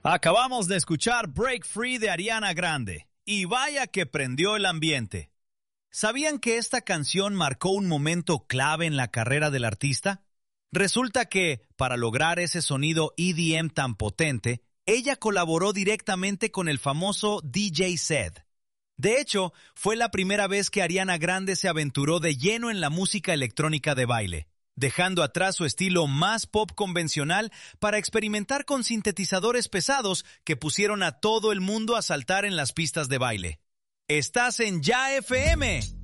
Acabamos de escuchar Break Free de Ariana Grande, y vaya que prendió el ambiente. ¿Sabían que esta canción marcó un momento clave en la carrera del artista? Resulta que, para lograr ese sonido EDM tan potente, ella colaboró directamente con el famoso DJ Zed. De hecho, fue la primera vez que Ariana Grande se aventuró de lleno en la música electrónica de baile, dejando atrás su estilo más pop convencional para experimentar con sintetizadores pesados que pusieron a todo el mundo a saltar en las pistas de baile. ¡Estás en Ya FM!